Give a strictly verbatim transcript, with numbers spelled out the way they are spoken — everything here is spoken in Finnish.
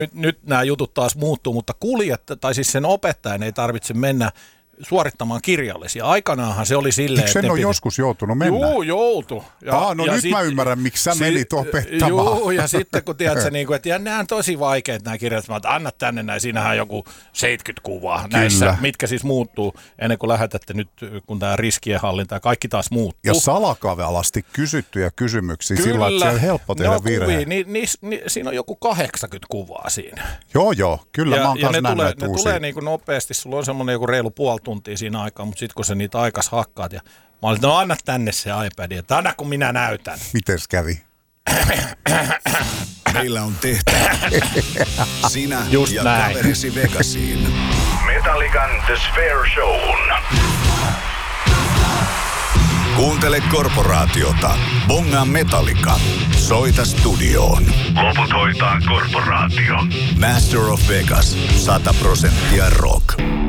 nyt, nyt nämä jutut taas muuttuu, mutta kuljettaja, tai siis sen opettajan ei tarvitse mennä suorittamaan kirjallisia. Aikanaanhan se oli silleen, että sen on piti... joskus joutunut mennä? Joo, joutu. Ja, Aa, no ja nyt sit... mä ymmärrän, miksi sä si... menit opettamaan. Joo, ja sitten kun tiedät sä, niin kuin, että ja nämä on tosi vaikeat nämä kirjat, mä oon, anna tänne näin, siinähän on joku seitsemänkymmentä kuvaa Kyllä. näissä, mitkä siis muuttuu ennen kuin lähetätte nyt, kun tämä riskienhallinta ja kaikki taas muuttuu. Ja salakavelasti kysyttyjä kysymyksiä Kyllä. sillä, että siellä on helppo tehdä no, virhe. Kuvia, niin, niin, niin, siinä on joku kahdeksankymmentä kuvaa siinä. Joo, joo, kyllä ja, mä oon ja kanssa ne tulee, nähnyt ne tulee niin kuin nopeasti, sulla on semmoinen joku reilu puoli tuntia siinä aikaa, mutta sitten kun sä niitä aikas hakkaat ja mä olin, no anna tänne se iPad, että anna kun minä näytän. Mites kävi? Meillä on tehtävä. Sinä Just ja näin. kaverisi Vegasiin. Metallican The Sphere Shown. Kuuntele korporaatiota. Bongaa Metallica. Soita studioon. Loput hoitaa korporaatio. Master of Vegas. sata prosenttia rock.